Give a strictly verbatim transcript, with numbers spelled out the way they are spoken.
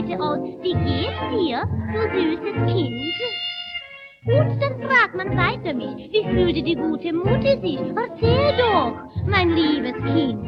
heute aus? Wie geht's dir, du süßes Kind? Gut, dann fragt man weiter mich, wie fühlte die gute Mutti sich? Erzähl doch, mein liebes Kind.